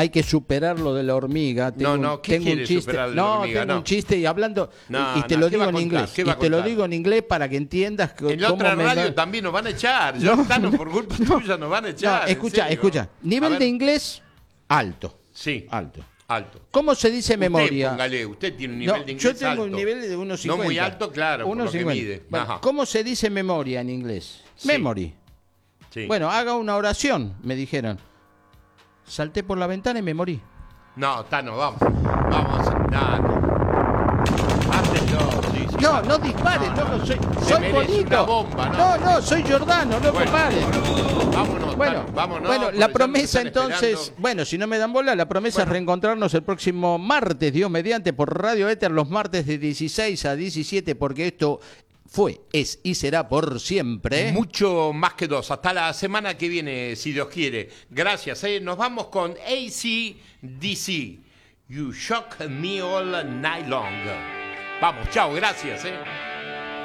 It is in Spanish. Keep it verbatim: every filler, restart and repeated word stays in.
hay que superar lo de la hormiga. Tengo, no, no, ¿qué tengo quiere un chiste. superar de la no, hormiga? tengo No. un chiste y hablando No, y te no, lo ¿qué digo va a en contar? inglés. ¿Qué Y va a te lo contar? digo en inglés para que entiendas que, En la cómo otra me radio da- también nos van a echar. Yo, No, Tano, no, por culpa no. tuya nos van a No, echar. en escucha, serio. escucha. A Nivel ver. de inglés alto. Sí, Alto. alto. ¿Cómo se dice Usted, memoria? póngale, usted tiene un nivel No, de inglés yo tengo alto. un nivel de uno cincuenta. No muy alto, claro, por lo que mide. Bueno, Ajá. ¿cómo se dice memoria en inglés? Sí. Memory. Sí. Bueno, haga una oración, me dijeron. Salté por la ventana y me morí. No, Tano, vamos. Vamos. No, no. Mátenlo, sí, sí. No, no dispare, No, loco, no. soy, Se soy merece bonito. una bomba, ¿no? no, no, soy Giordano, loco, Bueno, pare. Vámonos, Bueno, Tano, vámonos. bueno, porque la ya nos promesa están entonces, esperando. bueno, si no me dan bola, la promesa Bueno. es reencontrarnos el próximo martes, Dios mediante, por Radio Éter, los martes de dieciséis a diecisiete, porque esto fue, es y será por siempre. Mucho más que dos. Hasta la semana que viene, si Dios quiere. Gracias. ¿eh? Nos vamos con A C D C. You shock me all night long. Vamos, chao, gracias. ¿eh?